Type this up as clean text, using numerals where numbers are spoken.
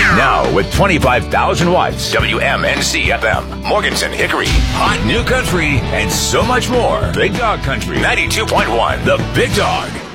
Now with 25,000 watts, WMNC FM, Morganton, Hickory, hot new country, and so much more. Big Dog Country 92.1, the Big Dog.